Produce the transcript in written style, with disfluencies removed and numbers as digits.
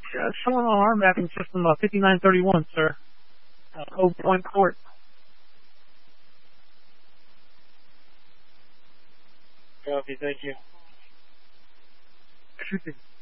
Showing on our mapping system 5931, sir. Cove Point Court. Copy, thank you. Shooting.